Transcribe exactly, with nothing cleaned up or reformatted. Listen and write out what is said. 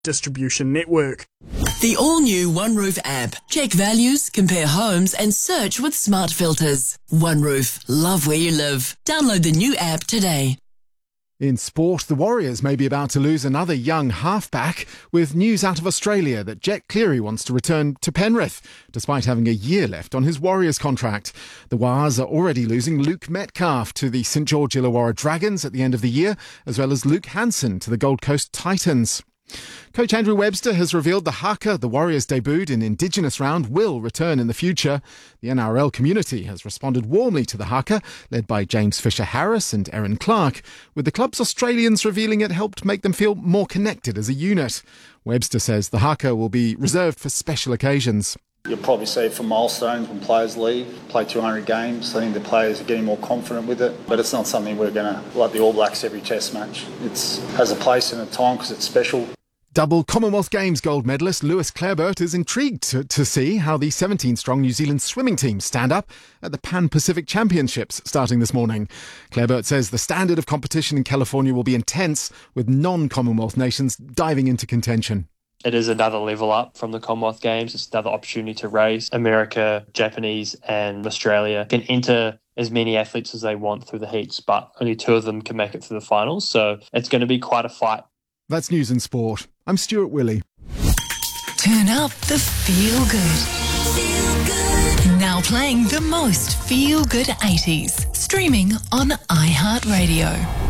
distribution network. The all-new OneRoof app. Check values, compare homes and search with smart filters. OneRoof. Love where you live. Download the new app today. In sport, the Warriors may be about to lose another young halfback, with news out of Australia that Jet Cleary wants to return to Penrith, despite having a year left on his Warriors contract. The Wars are already losing Luke Metcalf to the St George Illawarra Dragons at the end of the year, as well as Luke Hanson to the Gold Coast Titans. Coach Andrew Webster has revealed the haka the Warriors debuted in Indigenous round will return in the future. The N R L community has responded warmly to the haka, led by James Fisher-Harris and Erin Clark, with the club's Australians revealing it helped make them feel more connected as a unit. Webster says the haka will be reserved for special occasions. You'll probably see it for milestones when players leave, play two hundred games. I think the players are getting more confident with it, but it's not something we're going to, like the All Blacks every test match. It has a place and a time because it's special. Double Commonwealth Games gold medalist Lewis Clareburt is intrigued to, to see how the seventeen-strong New Zealand swimming team stand up at the Pan-Pacific Championships starting this morning. Clareburt says the standard of competition in California will be intense, with non-Commonwealth nations diving into contention. It is another level up from the Commonwealth Games. It's another opportunity to race. America, Japanese and Australia can enter as many athletes as they want through the heats, but only two of them can make it through the finals. So it's going to be quite a fight. That's News and Sport. I'm Stuart Willey. Turn up the feel good. Feel good. Now playing the most feel good eighties. Streaming on iHeartRadio.